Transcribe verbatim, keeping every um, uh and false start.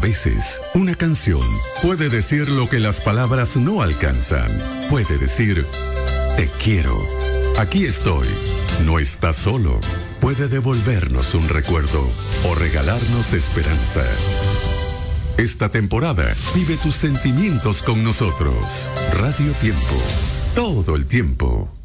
veces, una canción puede decir lo que las palabras no alcanzan. Puede decir, te quiero, aquí estoy, no estás solo. Puede devolvernos un recuerdo o regalarnos esperanza. Esta temporada, vive tus sentimientos con nosotros. Radio Tiempo, todo el tiempo.